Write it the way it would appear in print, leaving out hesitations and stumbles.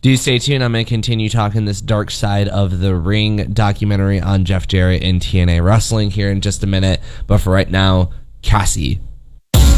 Do stay tuned. I'm going to continue talking this Dark Side of the Ring documentary on Jeff Jarrett and TNA Wrestling here in just a minute. But for right now, Cassie.